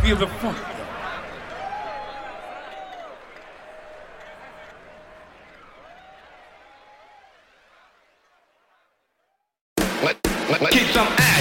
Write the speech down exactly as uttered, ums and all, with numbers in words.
Feel the funk. Let, let, let, kick some ass.